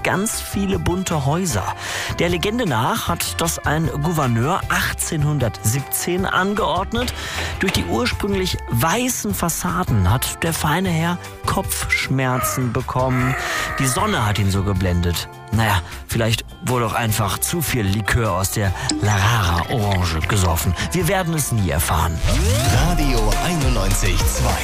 und ganz viele bunte Häuser. Der Legende nach hat das ein Gouverneur 1817 angeordnet. Durch die ursprünglich weißen Fassaden hat der feine Herr Kopfschmerzen bekommen. Die Sonne hat ihn so geblendet. Naja, vielleicht wurde auch einfach zu viel Likör aus der Larara Orange gesoffen. Wir werden es nie erfahren. Radio 91.2